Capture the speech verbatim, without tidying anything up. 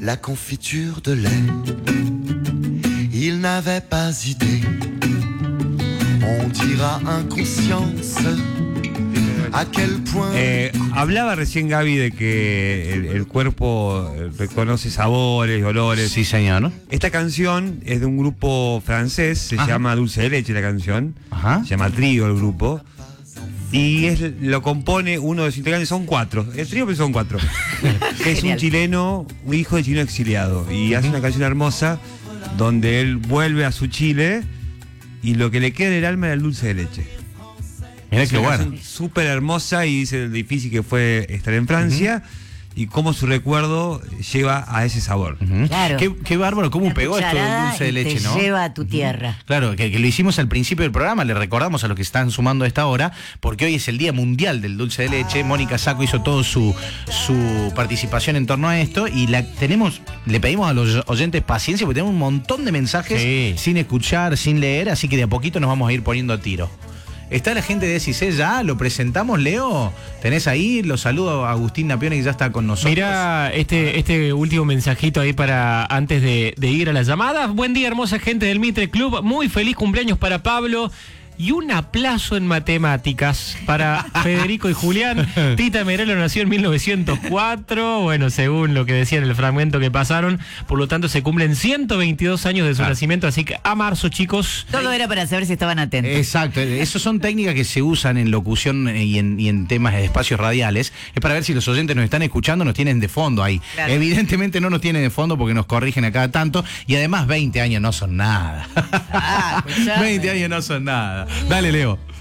la confiture de lait. Il n'avait pas idée, on dira inconscience, a quel point... Eh, hablaba recién Gaby de que el, el cuerpo reconoce sabores, olores. Sí, señor. Esta canción es de un grupo francés, se Ajá. llama Dulce de Leche la canción. Ajá. Se llama Trío el grupo. Y es, lo compone uno de sus integrantes, son cuatro. El trío pero son cuatro. Que es un chileno, un hijo de chileno exiliado. Y uh-huh. hace una canción hermosa donde él vuelve a su Chile y lo que le queda en el alma era el dulce de leche. Mira qué bueno. Súper hermosa y dice lo difícil que fue estar en Francia. Uh-huh. Y cómo su recuerdo lleva a ese sabor. Uh-huh. Claro. Qué, qué bárbaro, cómo Una pegó esto del dulce de leche, te ¿no? lleva a tu tierra. Uh-huh. Claro, que, que lo hicimos al principio del programa, le recordamos a los que están sumando a esta hora, porque hoy es el Día Mundial del Dulce de Leche. Mónica Sacco hizo toda su, su participación en torno a esto y la tenemos, le pedimos a los oyentes paciencia porque tenemos un montón de mensajes sí. sin escuchar, sin leer, así que de a poquito nos vamos a ir poniendo a tiro. Está la gente de S I C ya, lo presentamos, Leo. Tenés ahí, los saludo a Agustín Napione que ya está con nosotros. Mira este, este último mensajito ahí para antes de, de ir a las llamadas. Buen día, hermosa gente del Mitre Club. Muy feliz cumpleaños para Pablo. Y un aplauso en matemáticas para Federico y Julián. Tita Merelo nació en mil novecientos cuatro, bueno, según lo que decía en el fragmento que pasaron, por lo tanto se cumplen ciento veintidós años de su ah. nacimiento, así que a marzo, chicos. Todo era para saber si estaban atentos. Exacto, esas son técnicas que se usan en locución y en, y en temas de espacios radiales, es para ver si los oyentes nos están escuchando, nos tienen de fondo ahí. Claro. Evidentemente no nos tienen de fondo porque nos corrigen a cada tanto, y además veinte años no son nada. Ah, veinte años no son nada. Dale, Leo.